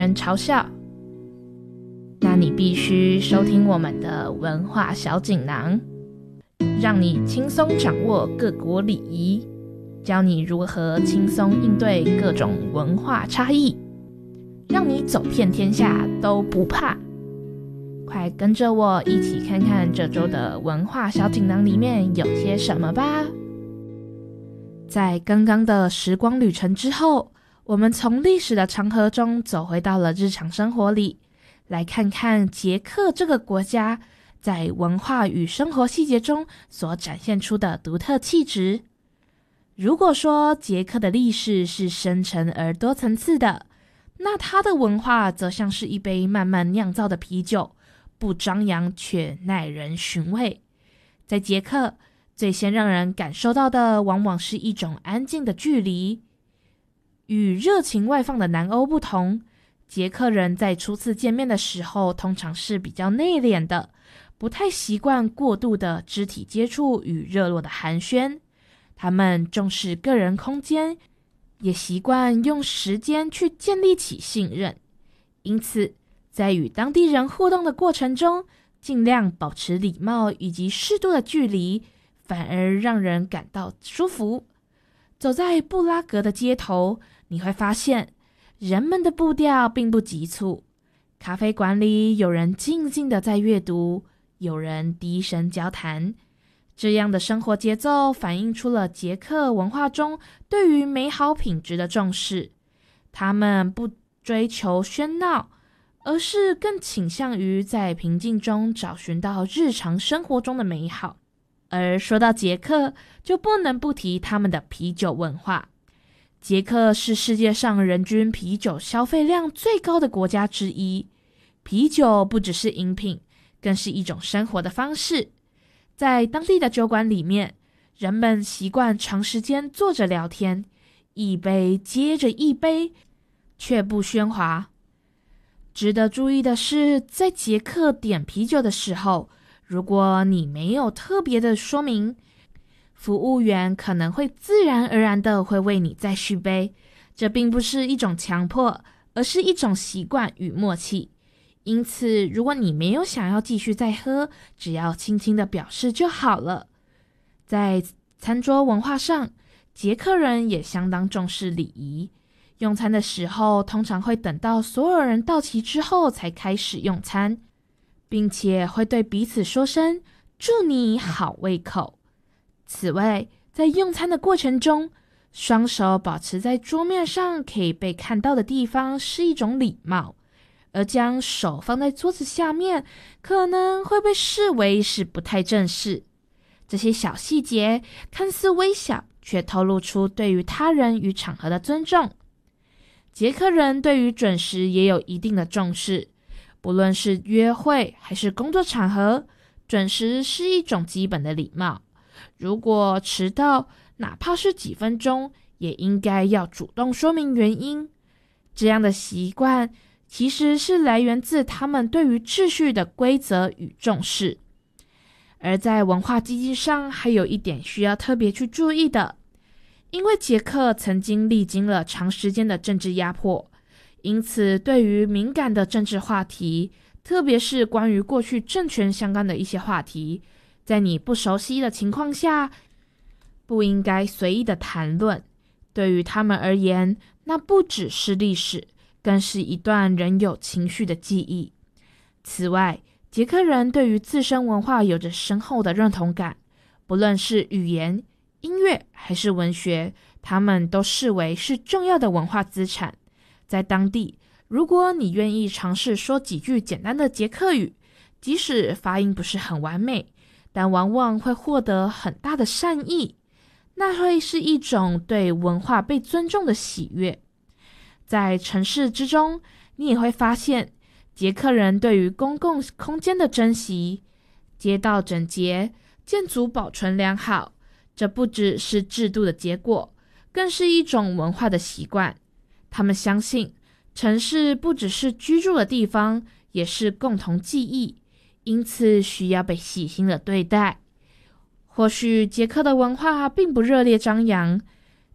人嘲笑，那你必须收听我们的文化小锦囊，让你轻松掌握各国礼仪，教你如何轻松应对各种文化差异，让你走遍天下都不怕。快跟着我一起看看这周的文化小锦囊里面有些什么吧。在刚刚的时光旅程之后，我们从历史的长河中走回到了日常生活里，来看看捷克这个国家在文化与生活细节中所展现出的独特气质。如果说捷克的历史是深沉而多层次的，那它的文化则像是一杯慢慢酿造的啤酒，不张扬却耐人寻味。在捷克，最先让人感受到的往往是一种安静的距离。与热情外放的南欧不同，捷克人在初次见面的时候通常是比较内敛的，不太习惯过度的肢体接触与热络的寒暄。他们重视个人空间，也习惯用时间去建立起信任。因此，在与当地人互动的过程中，尽量保持礼貌以及适度的距离，反而让人感到舒服。走在布拉格的街头，你会发现人们的步调并不急促，咖啡馆里有人静静的在阅读，有人低声交谈。这样的生活节奏反映出了捷克文化中对于美好品质的重视。他们不追求喧闹，而是更倾向于在平静中找寻到日常生活中的美好。而说到捷克，就不能不提他们的啤酒文化。捷克是世界上人均啤酒消费量最高的国家之一。啤酒不只是饮品，更是一种生活的方式。在当地的酒馆里面，人们习惯长时间坐着聊天，一杯接着一杯，却不喧哗。值得注意的是，在捷克点啤酒的时候，如果你没有特别的说明，服务员可能会自然而然的会为你再续杯。这并不是一种强迫，而是一种习惯与默契。因此，如果你没有想要继续再喝，只要轻轻的表示就好了。在餐桌文化上，捷克人也相当重视礼仪。用餐的时候，通常会等到所有人到齐之后才开始用餐，并且会对彼此说声祝你好胃口。此外，在用餐的过程中，双手保持在桌面上可以被看到的地方是一种礼貌，而将手放在桌子下面可能会被视为是不太正式。这些小细节看似微小，却透露出对于他人与场合的尊重。捷克人对于准时也有一定的重视，不论是约会还是工作场合，准时是一种基本的礼貌。如果迟到，哪怕是几分钟，也应该要主动说明原因。这样的习惯其实是来源自他们对于秩序的规则与重视。而在文化基地上，还有一点需要特别去注意的，因为捷克曾经历经了长时间的政治压迫，因此对于敏感的政治话题，特别是关于过去政权相关的一些话题，在你不熟悉的情况下，不应该随意的谈论。对于他们而言，那不只是历史，更是一段仍有情绪的记忆。此外，捷克人对于自身文化有着深厚的认同感，不论是语言、音乐还是文学，他们都视为是重要的文化资产。在当地，如果你愿意尝试说几句简单的捷克语，即使发音不是很完美，但往往会获得很大的善意，那会是一种对文化被尊重的喜悦。在城市之中，你也会发现捷克人对于公共空间的珍惜，街道整洁，建筑保存良好，这不只是制度的结果，更是一种文化的习惯。他们相信城市不只是居住的地方，也是共同记忆，因此需要被细心的对待。或许捷克的文化并不热烈张扬，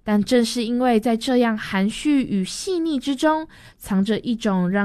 但正是因为在这样含蓄与细腻之中，藏着一种让